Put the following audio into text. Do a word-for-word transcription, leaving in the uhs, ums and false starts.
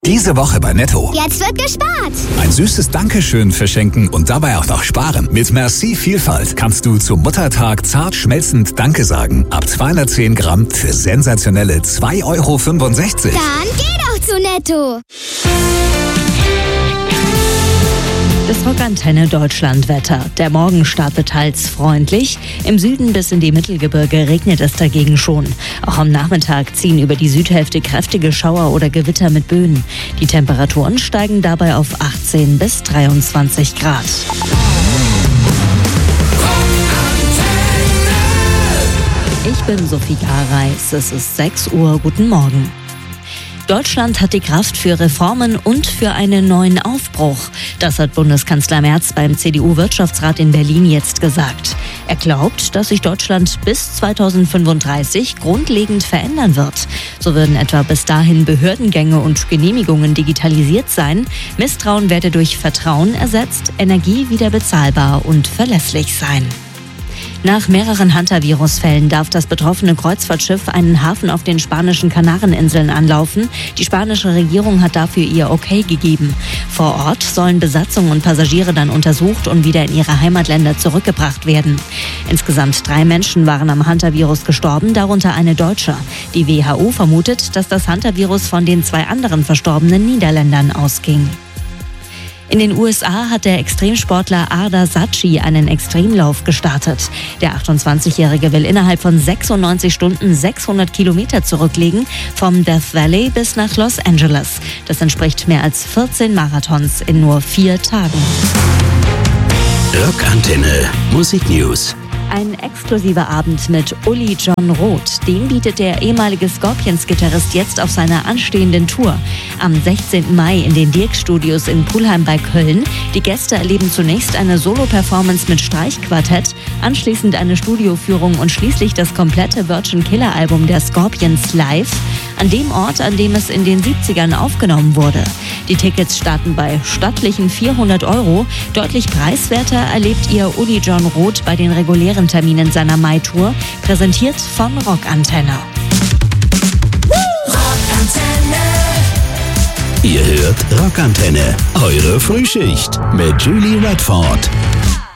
Diese Woche bei Netto. Jetzt wird gespart. Ein süßes Dankeschön verschenken und dabei auch noch sparen. Mit Merci Vielfalt kannst du zum Muttertag zart schmelzend Danke sagen. Ab zweihundertzehn Gramm für sensationelle zwei Euro fünfundsechzig. Dann geh doch zu Netto. Das Rockantenne Deutschlandwetter. Der Morgen startet teils freundlich. Im Süden bis in die Mittelgebirge regnet es dagegen schon. Auch am Nachmittag ziehen über die Südhälfte kräftige Schauer oder Gewitter mit Böen. Die Temperaturen steigen dabei auf achtzehn bis dreiundzwanzig Grad. Ich bin Sophie Gareis. Es ist sechs Uhr. Guten Morgen. Deutschland hat die Kraft für Reformen und für einen neuen Aufbruch. Das hat Bundeskanzler Merz beim C D U-Wirtschaftsrat in Berlin jetzt gesagt. Er glaubt, dass sich Deutschland bis zweitausendfünfunddreißig grundlegend verändern wird. So würden etwa bis dahin Behördengänge und Genehmigungen digitalisiert sein. Misstrauen werde durch Vertrauen ersetzt, Energie wieder bezahlbar und verlässlich sein. Nach mehreren Hunter-Virus-Fällen darf das betroffene Kreuzfahrtschiff einen Hafen auf den spanischen Kanareninseln anlaufen. Die spanische Regierung hat dafür ihr Okay gegeben. Vor Ort sollen Besatzung und Passagiere dann untersucht und wieder in ihre Heimatländer zurückgebracht werden. Insgesamt drei Menschen waren am Hunter-Virus gestorben, darunter eine Deutsche. Die W H O vermutet, dass das Hunter-Virus von den zwei anderen verstorbenen Niederländern ausging. In den U S A hat der Extremsportler Arda Saci einen Extremlauf gestartet. Der achtundzwanzigjährige will innerhalb von sechsundneunzig Stunden sechshundert Kilometer zurücklegen, vom Death Valley bis nach Los Angeles. Das entspricht mehr als vierzehn Marathons in nur vier Tagen. Rockantenne Musiknews. Ein exklusiver Abend mit Uli Jon Roth. Den bietet der ehemalige Scorpions-Gitarrist jetzt auf seiner anstehenden Tour. Am sechzehnten Mai in den Dirk-Studios in Pulheim bei Köln. Die Gäste erleben zunächst eine Solo-Performance mit Streichquartett, anschließend eine Studioführung und schließlich das komplette Virgin Killer-Album der Scorpions live, an dem Ort, an dem es in den siebzigern aufgenommen wurde. Die Tickets starten bei stattlichen vierhundert Euro. Deutlich preiswerter erlebt ihr Uli Jon Roth bei den regulären Terminen seiner Mai-Tour, präsentiert von Rockantenne. Rockantenne. Ihr hört Rockantenne, eure Frühschicht mit Julie Redford.